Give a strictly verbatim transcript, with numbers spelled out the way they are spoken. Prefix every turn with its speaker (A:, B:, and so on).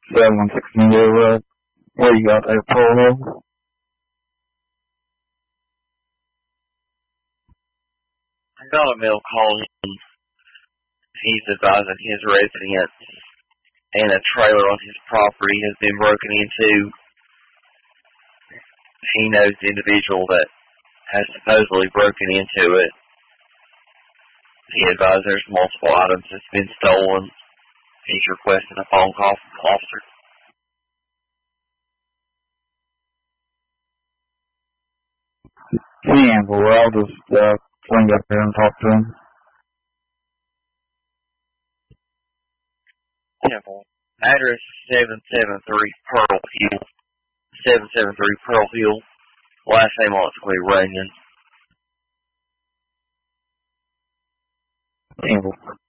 A: seven one six Neo Road. Where you got there, Pearl Hill?
B: I got a mail call. He's advising his residence and a trailer on his property has been broken into. He knows the individual that has supposedly broken into it. He advised there's multiple items that's been stolen. He's requesting a phone call from the officer.
A: Yeah, well, I'll just uh, swing up there and talk to him.
B: Temple. Address seven seven three Pearl Hill. seven seven three Pearl Hill. Last name on it's going to be Runyon.
A: Temple.